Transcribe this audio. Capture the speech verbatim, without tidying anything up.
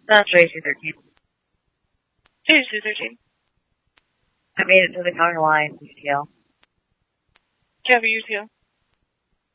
That's Tracy thirteen. Tracy thirteen. I made it to the county line, U T L. Do you have a U T L?